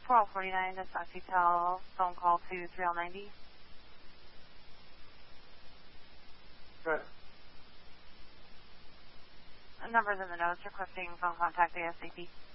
1249, dispatch detail, phone call to 3090. Good. Numbers in the notes requesting phone contact ASAP.